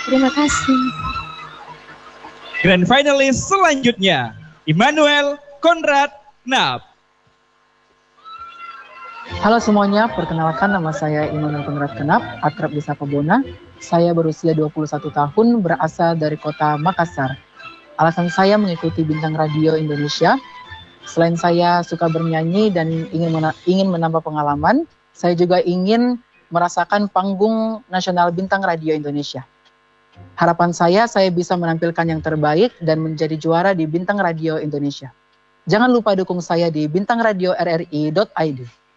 Terima kasih. Grand finalis selanjutnya, Immanuel Konrad Knap. Halo semuanya, perkenalkan nama saya Immanuel Konrad Knap, akrab disapa Bona. Saya berusia 21 tahun, berasal dari kota Makassar. Alasan saya mengikuti Bintang Radio Indonesia, selain saya suka bernyanyi dan ingin menambah pengalaman, saya juga ingin merasakan panggung nasional Bintang Radio Indonesia. Harapan saya bisa menampilkan yang terbaik dan menjadi juara di Bintang Radio Indonesia. Jangan lupa dukung saya di bintangradio.rri.id.